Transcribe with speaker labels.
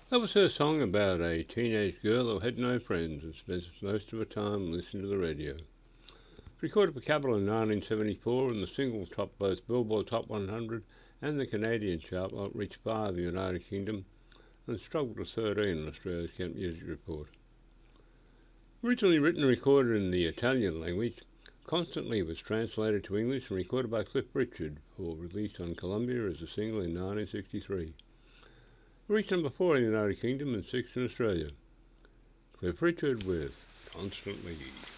Speaker 1: That was her song about a teenage girl who had no friends and spent most of her time listening to the radio. Recorded for Capitol in 1974, and the single topped both Billboard Top 100 and the Canadian chart, while it reached 5 in the United Kingdom and struggled to 13 in Australia's Kent Music Report. Originally written and recorded in the Italian language, Constantly was translated to English and recorded by Cliff Richard for release on Columbia as a single in 1963. It reached number 4 in the United Kingdom and 6 in Australia. Cliff Richard with Constantly.